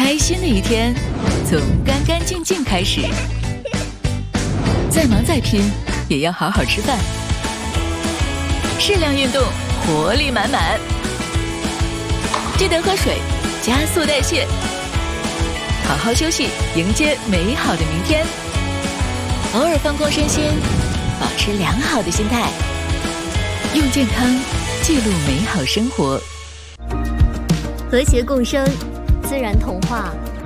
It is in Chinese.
开心的一天从干干净净开始，再忙再拼也要好好吃饭，适量运动，活力满满。记得喝水，加速代谢，好好休息，迎接美好的明天。偶尔放空身心，保持良好的心态，用健康记录美好生活。 和谐共生，自然童话